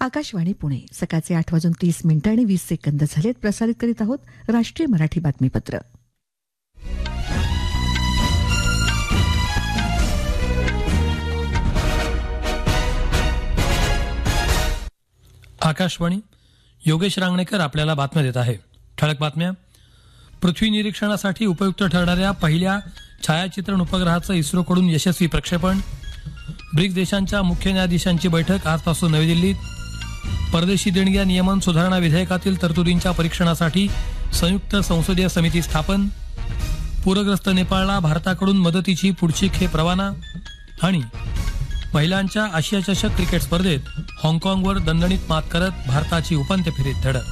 आकाशवाणी पुणे सकाळचे 8:30 आणि 20 सेकंद झालेत. प्रसारित करीत आहोत राष्ट्रीय मराठी बातमीपत्र. आकाशवाणी. योगेश रांगणेकर आपल्याला बातम्या देत आहे. ठळक बातम्या. पृथ्वी निरीक्षणासाठी उपयुक्त ठरणाऱ्या पहिल्या छायाचित्रण उपग्रहाचं इस्रोकडून यशस्वी प्रक्षेपण. ब्रिक्स देशांच्या मुख्य न्यायाधीशांची बैठक आजपासून नवी दिल्लीत. परदेशी देणग्या नियमन सुधारणा विधेयकातील तरतुदींच्या परीक्षणासाठी संयुक्त संसदीय समिती स्थापन. पूरग्रस्त नेपाळला भारताकडून मदतीची पुढची खेप रवाना. आणि महिलांच्या आशिया चषक क्रिकेट स्पर्धेत हाँगकाँगवर दणदणीत मात करत भारताची उपांत्य फेरीत धडक.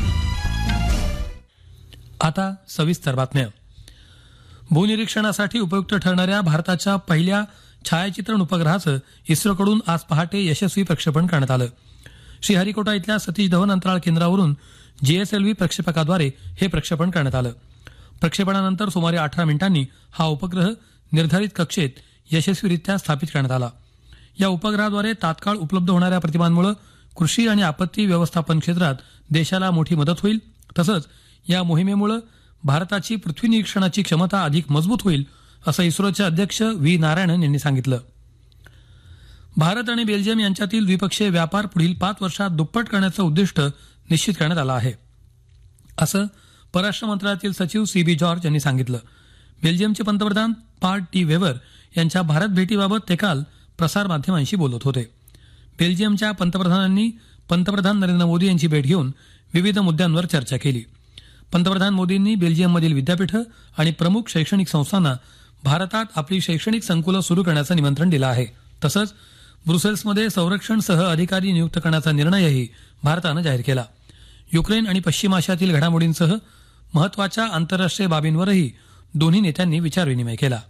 आता सविस्तर बातम्या. भूनिरीक्षणासाठी उपयुक्त ठरणाऱ्या भारताच्या पहिल्या छायाचित्रण उपग्रहाचं इस्रोकडून आज पहाटे यशस्वी प्रक्षेपण करण्यात आलं. श्रीहरिकोटा इथल्या सतीश धवन अंतराळ केंद्रावरून GSLV प्रक्षेपकाद्वारे हे प्रक्षेपण करण्यात आलं. प्रक्षेपणानंतर सुमारे 18 मिनिटांनी हा उपग्रह निर्धारित कक्षेत यशस्वीरित्या स्थापित करण्यात आला. या उपग्रहाद्वारे तात्काळ उपलब्ध होणाऱ्या प्रतिमांमुळे कृषी आणि आपत्ती व्यवस्थापन क्षेत्रात देशाला मोठी मदत होईल. तसंच या मोहिमेमुळे भारताची पृथ्वी निरीक्षणाची क्षमता अधिक मजबूत होईल असं इस्रोचे अध्यक्ष V. नारायणन यांनी सांगितलं. भारत आणि बेल्जियम यांच्यातील द्विपक्षीय व्यापार पुढील 5 वर्षात दुप्पट करण्याचं उद्दिष्ट निश्चित करण्यात आलं आहे असं परराष्ट्र मंत्रालयातील सचिव CB जॉर्ज यांनी सांगितलं. बेल्जियमचे पंतप्रधान पार्ट टी वेवर यांच्या भारत भेटीबाबत ते काल प्रसारमाध्यमांशी बोलत होते. बेल्जियमच्या पंतप्रधानांनी पंतप्रधान नरेंद्र मोदी यांची भेट घेऊन विविध मुद्द्यांवर चर्चा केली. पंतप्रधान मोदींनी बेल्जियममधील विद्यापीठं आणि प्रमुख शैक्षणिक संस्थांना भारतात आपली शैक्षणिक संकुलं सुरू करण्याचं निमंत्रण दिलं आहे. तसंच ब्रुसेल्समध्ये संरक्षण सह अधिकारी नियुक्त करण्याचा निर्णयही भारतानं जाहीर केला. युक्रेन आणि पश्चिम आशियातील घडामोडींसह महत्वाच्या आंतरराष्ट्रीय बाबींवरही दोन्ही नेत्यांनी विचारविनिमय केला.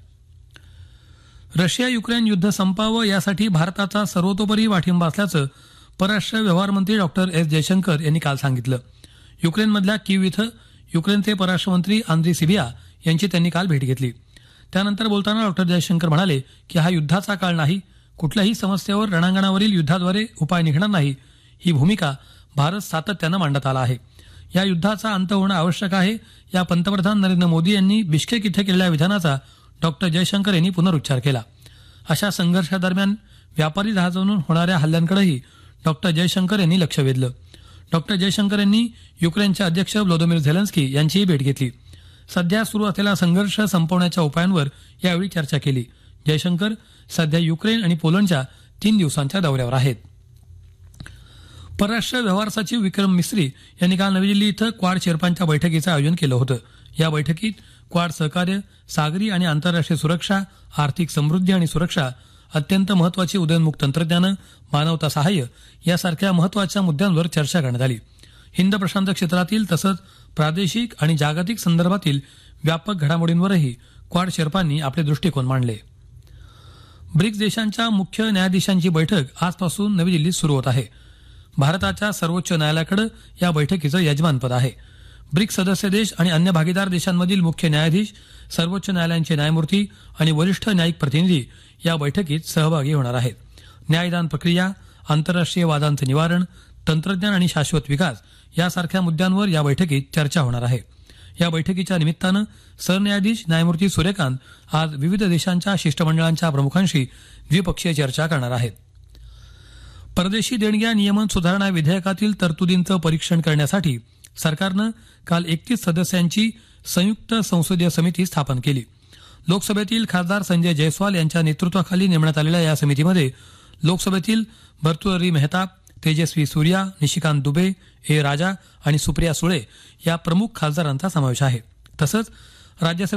रशिया युक्रेन युद्ध संपावं यासाठी भारताचा सर्वतोपरी पाठिंबा असल्याचं परराष्ट्र व्यवहार मंत्री डॉक्टर S. जयशंकर यांनी काल सांगितलं. युक्रेनमधल्या कीव इथं युक्रेनचे परराष्ट्र मंत्री आंद्री सिबिया यांची त्यांनी काल भेट घेतली. त्यानंतर बोलताना डॉक्टर जयशंकर म्हणाले की हा युद्धाचा काळ नाही, कुठल्याही समस्येवर रणांगणावरील युद्धाद्वारे उपाय निघणार नाही, ही भूमिका भारत सातत्यानं मांडत आला आहे. या युद्धाचा अंत होणं आवश्यक आहे या पंतप्रधान नरेंद्र मोदी यांनी बिश्केक इथं केलेल्या विधानाचा डॉक्टर जयशंकर यांनी पुनरुच्चार केला. अशा संघर्षादरम्यान व्यापारी जहाजांवरून होणाऱ्या हल्ल्यांकडेही डॉक्टर जयशंकर यांनी लक्ष वेधलं. डॉक्टर जयशंकर यांनी युक्रेनचे अध्यक्ष व्लोदिमीर झेलेन्स्की यांचीही भेट घेतली. सध्या सुरू असलेला संघर्ष संपवण्याच्या उपायांवर यावेळी चर्चा केली. जयशंकर सध्या युक्रेन आणि पोलंडच्या 3 दिवसांच्या दौऱ्यावर आहेत. परराष्ट्र व्यवहार सचिव विक्रम मिस्री यांनी काल नवी दिल्ली इथं क्वाड शेर्पांच्या बैठकीचं आयोजन केलं होतं. या बैठकीत क्वाड सहकार्य, सागरी आणि आंतरराष्ट्रीय सुरक्षा, आर्थिक समृद्धी आणि सुरक्षा, अत्यंत महत्वाची उदयोन्मुख तंत्रज्ञानं, मानवता सहाय्य यासारख्या महत्वाच्या मुद्द्यांवर चर्चा करण्यात आली. हिंद प्रशांत क्षेत्रातील तसंच प्रादेशिक आणि जागतिक संदर्भातील व्यापक घडामोडींवरही क्वाड शेर्पांनी आपले दृष्टिकोन मांडले. ब्रिक्स देशांच्या मुख्य न्यायाधीशांची बैठक आजपासून नवी दिल्लीत सुरू होत आहे. भारताच्या सर्वोच्च न्यायालयाकडे या बैठकीचं यजमानपद आहे. ब्रिक्स सदस्य देश आणि अन्य भागीदार देशांमधील मुख्य न्यायाधीश, सर्वोच्च न्यायालयांचे न्यायमूर्ती आणि वरिष्ठ न्यायिक प्रतिनिधी या बैठकीत सहभागी होणार आहेत. न्यायदान प्रक्रिया, आंतरराष्ट्रीय वादांचं निवारण, तंत्रज्ञान आणि शाश्वत विकास यासारख्या मुद्द्यांवर या बैठकीत चर्चा होणार आहे. या बैठकीच्या निमित्तानं सरन्यायाधीश न्यायमूर्ती सूर्यकांत आज विविध देशांच्या शिष्टमंडळांच्या प्रमुखांशी द्विपक्षीय चर्चा करणार आहेत. परदेशी देणग्या नियमन सुधारणा विधेयकातील तरतुदींचं परीक्षण करण्यासाठी सरकारनं काल 31 सदस्यांची संयुक्त संसदीय समिती स्थापन केली. लोकसभेतील खासदार संजय जयस्वाल यांच्या नेतृत्वाखाली नेमण्यात आलेल्या या समितीमध्ये लोकसभेतील भर्तृहरी मेहताब, तेजस्वी सूर्या, निशिकांत दुबे, A. राजा आणि सुप्रिया सुळे या प्रमुख खासदारांचा समावेश आहे. तसंच राज्यसभेत